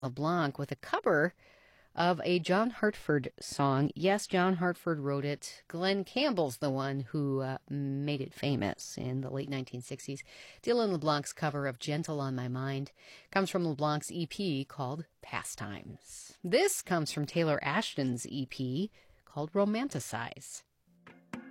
LeBlanc with a cover of a John Hartford song. Yes, John Hartford wrote it. Glenn Campbell's the one who made it famous in the late 1960s. Dylan LeBlanc's cover of Gentle on My Mind comes from LeBlanc's EP called Pastimes. This comes from Taylor Ashton's EP called Romanticize.